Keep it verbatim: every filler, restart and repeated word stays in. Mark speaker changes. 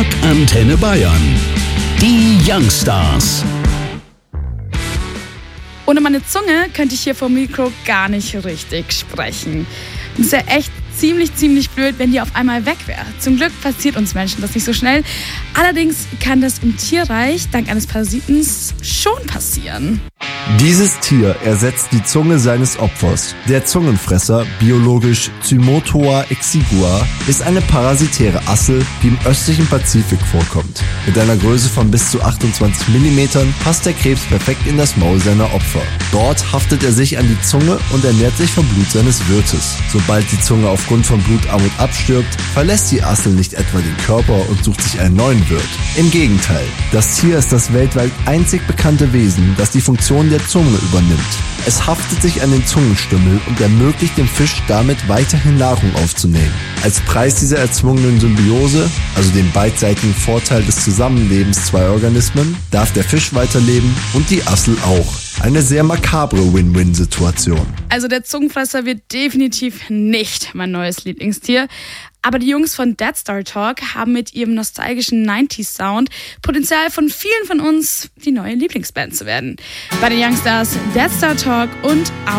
Speaker 1: Rock Antenne Bayern. Die Youngstars.
Speaker 2: Ohne meine Zunge könnte ich hier vor dem Mikro gar nicht richtig sprechen. Das ist ja echt ziemlich, ziemlich blöd, wenn die auf einmal weg wäre. Zum Glück passiert uns Menschen das nicht so schnell. Allerdings kann das im Tierreich dank eines Parasiten schon passieren.
Speaker 3: Dieses Tier ersetzt die Zunge seines Opfers. Der Zungenfresser, biologisch Cymothoa exigua, ist eine parasitäre Assel, die im östlichen Pazifik vorkommt. Mit einer Größe von bis zu achtundzwanzig Millimeter passt der Krebs perfekt in das Maul seiner Opfer. Dort haftet er sich an die Zunge und ernährt sich vom Blut seines Wirtes. Sobald die Zunge aufgrund von Blutarmut abstirbt, verlässt die Assel nicht etwa den Körper und sucht sich einen neuen Wirt. Im Gegenteil, das Tier ist das weltweit einzig bekannte Wesen, das die Funktion der Zunge übernimmt. Es haftet sich an den Zungenstümmel und ermöglicht dem Fisch damit weiterhin Nahrung aufzunehmen. Als Preis dieser erzwungenen Symbiose, also dem beidseitigen Vorteil des Zusammenlebens zweier Organismen, darf der Fisch weiterleben und die Assel auch. Eine sehr makabre Win-Win-Situation.
Speaker 2: Also der Zungenfresser wird definitiv nicht mein neues Lieblingstier. Aber die Jungs von Dead Star Talk haben mit ihrem nostalgischen neunziger-Sound Potenzial von vielen von uns, die neue Lieblingsband zu werden. Bei den Youngstars Dead Star Talk und